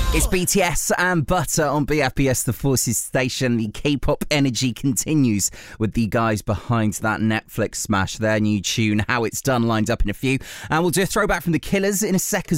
It's BTS and Butter on BFBS, the Forces station. The K-pop energy continues with the guys behind that Netflix smash. Their new tune, How It's Done, lined up in a few. And we'll do a throwback from The Killers in a second.